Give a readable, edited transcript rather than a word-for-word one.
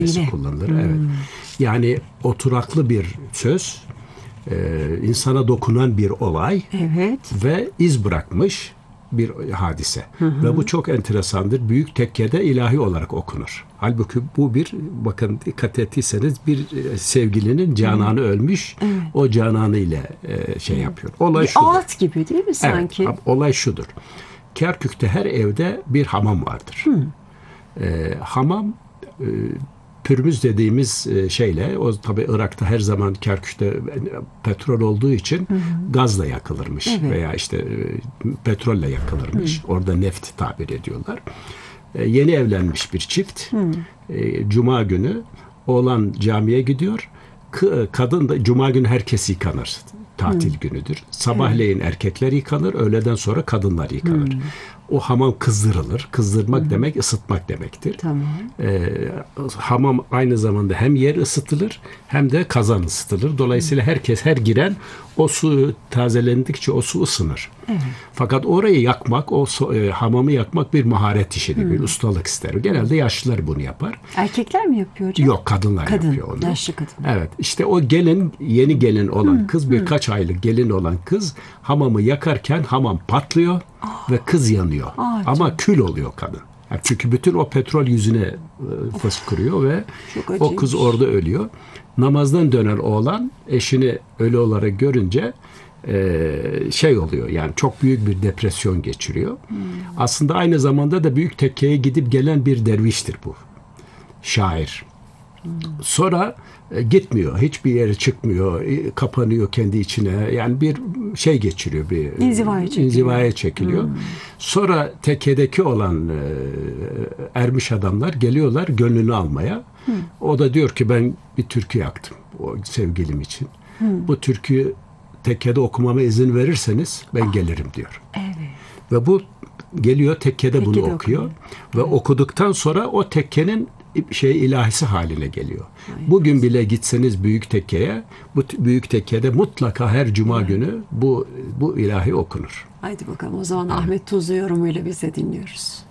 Yine. kullanılır. Evet. Yani oturaklı bir söz, insana dokunan bir olay ve iz bırakmış bir hadise. Ve bu çok enteresandır. Büyük tekkede ilahi olarak okunur. Halbuki bu bir, bakın dikkat ettiyseniz, bir sevgilinin cananı ölmüş. O cananı ile şey yapıyor. Olay Bir şudur. ağıt gibi değil mi sanki? Evet, olay şudur. Kerkük'te her evde bir hamam vardır. Hamam pürmüz dediğimiz şeyle, o tabii Irak'ta her zaman Kerkük'te petrol olduğu için gazla yakılırmış veya işte petrolle yakılırmış. Orada neft tabir ediyorlar. Yeni evlenmiş bir çift Cuma günü oğlan camiye gidiyor. Kadın da Cuma günü herkes yıkanır. Tatil günüdür. Sabahleyin erkekler yıkanır, öğleden sonra kadınlar yıkanır. O hamam kızdırılır. Kızdırmak demek ısıtmak demektir. Tamam. Hamam aynı zamanda hem yer ısıtılır hem de kazan ısıtılır. Dolayısıyla herkes, her giren o su tazelendikçe o su ısınır. Fakat orayı yakmak, hamamı yakmak bir maharet işidir, bir ustalık ister. Genelde yaşlılar bunu yapar. Erkekler mi yapıyor hocam? Yok, kadınlar yapıyor onu. Yaşlı kadın. Evet, işte o gelin, yeni gelin olan kız, birkaç aylık gelin olan kız hamamı yakarken hamam patlıyor ve kız yanıyor. Ama kül oluyor kadın. Yani çünkü bütün o petrol yüzüne fışkırıyor ve o kız orada ölüyor. Namazdan dönen oğlan eşini ölü olarak görünce şey oluyor, yani çok büyük bir depresyon geçiriyor. Aslında aynı zamanda da büyük tekkeye gidip gelen bir derviştir bu. Şair. Sonra gitmiyor. Hiçbir yere çıkmıyor. Kapanıyor kendi içine. Yani bir şey geçiriyor. Bir inzivaya çekiliyor. Sonra tekkedeki olan ermiş adamlar geliyorlar gönlünü almaya. O da diyor ki ben bir türkü yaktım o sevgilim için. Bu türküyü tekkede okumama izin verirseniz ben gelirim diyor. Evet. Ve bu geliyor tekkede bunu okuyor. Ve okuduktan sonra o tekkenin ilahisi haline geliyor. Bugün bile gitseniz büyük tekkeye, bu büyük tekkede mutlaka her cuma günü bu ilahi okunur. Haydi bakalım o zaman Ahmet Tuzlu yorumuyla biz de dinliyoruz.